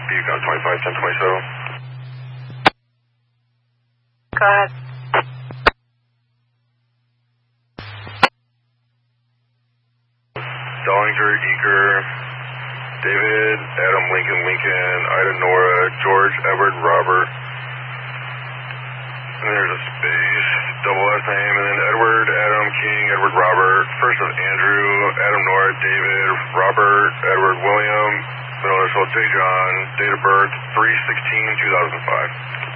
Beacon 25, 1027. Go ahead. Dollinger, Eager, David, Adam, Lincoln, Lincoln, Ida, Nora, George, Edward, Robert. And then there's a space, double last name, and then Edward, Adam, King, Edward, Robert. First of Andrew, Adam, Nora, David, Robert, Edward, William, middle initial, J. John, date of birth, 3/16/2005.